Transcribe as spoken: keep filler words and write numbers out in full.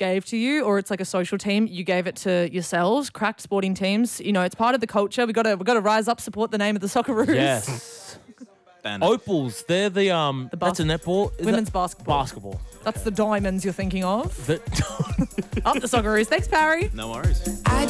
gave to you, or it's like a social team, you gave it to yourselves. Cracked sporting teams, you know, it's part of the culture. We got to we got to rise up, support the name of the Socceroos. Yes. Banner. Opals, they're the um. The that's a netball. Is Women's that- basketball. Basketball. That's the diamonds you're thinking of. The- Up the Socceroos. Thanks, Parry. No worries. I